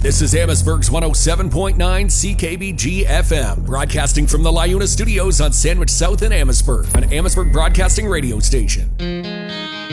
This is Amherstburg's 107.9 CKBG FM, broadcasting from the LiUNA Studios on Sandwich South in Amherstburg, an Amherstburg broadcasting radio station.